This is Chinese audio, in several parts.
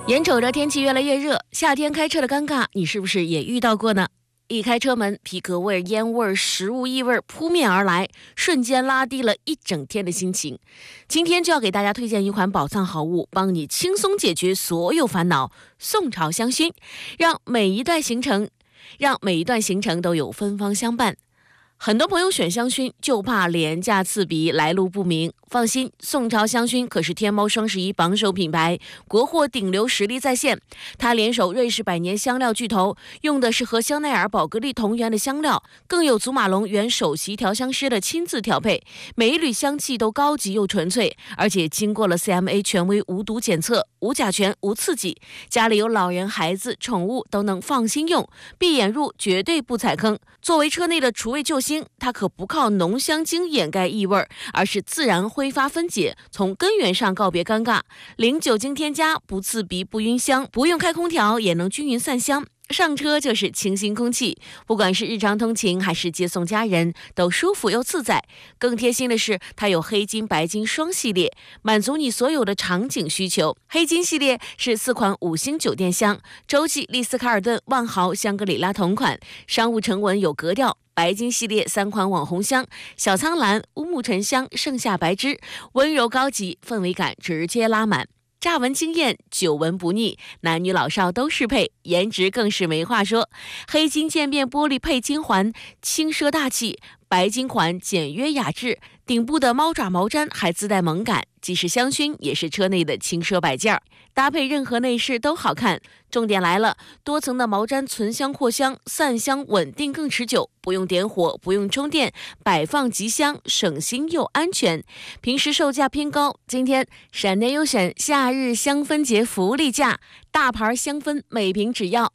眼瞅着天气越来越热，夏天开车的尴尬，你是不是也遇到过呢？一开车门，皮革味、烟味、食物异味扑面而来，瞬间拉低了一整天的心情。今天就要给大家推荐一款宝藏好物，帮你轻松解决所有烦恼。宋朝香薰，让每一段行程都有芬芳相伴。很多朋友选香薰就怕廉价刺鼻，来路不明。放心，宋朝香薰可是天猫双11榜首品牌，国货顶流实力在线。它联手瑞士百年香料巨头，用的是和香奈儿、宝格丽同源的香料，更有祖马龙原首席调香师的亲自调配，每一缕香气都高级又纯粹，而且经过了 CMA 权威无毒检测，无甲醛、无刺激，家里有老人、孩子、宠物都能放心用，闭眼入绝对不踩坑。作为车内的除味救星，它可不靠浓香精掩盖异味，而是自然挥发分解，从根源上告别尴尬。零酒精添加，不刺鼻不晕香，不用开空调也能均匀散香。上车就是清新空气，不管是日常通勤还是接送家人，都舒服又自在。更贴心的是，它有黑金、白金双系列，满足你所有的场景需求。黑金系列是4款5星酒店香，洲际、丽思卡尔顿、万豪、香格里拉同款，商务沉稳有格调。白金系列3款网红香，小苍兰、乌木沉香、盛夏白芝，温柔高级，氛围感直接拉满。乍闻惊艳，久闻不腻，男女老少都适配，颜值更是没话说。黑金渐变玻璃配金环，轻奢大气；白金款简约雅致，顶部的猫爪毛毡还自带萌感，既是香薰，也是车内的轻奢摆件，搭配任何内饰都好看。重点来了，多层的毛毡存香扩香，散香稳定更持久，不用点火，不用充电，摆放即香，省心又安全。平时售价偏高，今天闪电优选夏日香氛节福利价，大牌香氛每瓶只要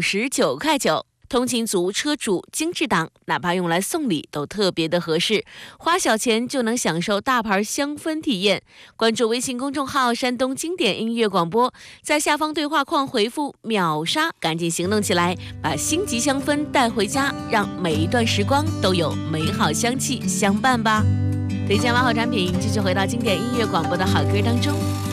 59块9。通勤族、车主、精致党，哪怕用来送礼都特别的合适，花小钱就能享受大牌香氛体验。关注微信公众号山东经典音乐广播，在下方对话框回复秒杀，赶紧行动起来，把星级香氛带回家，让每一段时光都有美好香气相伴吧。推荐完好产品，继续回到经典音乐广播的好歌当中。